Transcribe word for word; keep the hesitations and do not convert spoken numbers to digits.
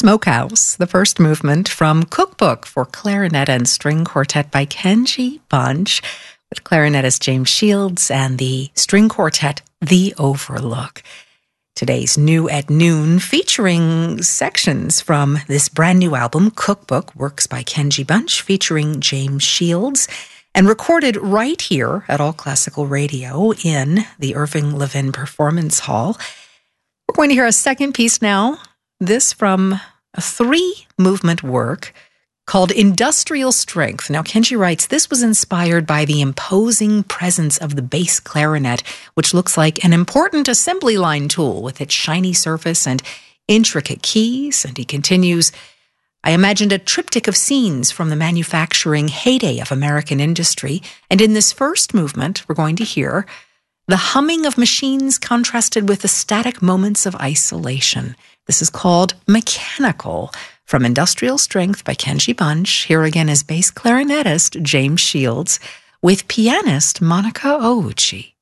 Smokehouse, the first movement from Cookbook for Clarinet and String Quartet by Kenji Bunch, with clarinetist James Shields and the string quartet The Overlook. Today's New at Noon featuring sections from this brand new album, Cookbook, Works by Kenji Bunch, featuring James Shields, and recorded right here at All Classical Radio in the Irving Levin Performance Hall. We're going to hear a second piece now. This from a three-movement work called Industrial Strength. Now, Kenji writes, this was inspired by the imposing presence of the bass clarinet, which looks like an important assembly line tool with its shiny surface and intricate keys. And he continues, I imagined a triptych of scenes from the manufacturing heyday of American industry. And in this first movement, we're going to hear the humming of machines contrasted with the static moments of isolation. This is called Mechanical, from Industrial Strength by Kenji Bunch. Here again is bass clarinetist James Shields with pianist Monica Ouchi.